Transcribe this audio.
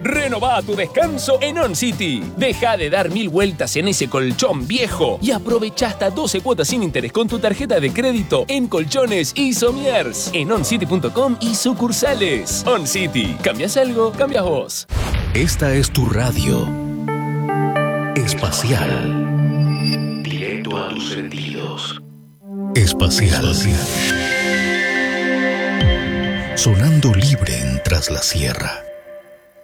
Renová tu descanso en On City. Deja de dar 1000 vueltas en ese colchón viejo y aprovecha hasta 12 cuotas sin interés con tu tarjeta de crédito en colchones y somiers en oncity.com y sucursales. On City. ¿Cambias algo? Cambias vos. Esta es tu radio espacial. Directo a tus sentidos. Espacial. Sonando libre en Tras la Sierra.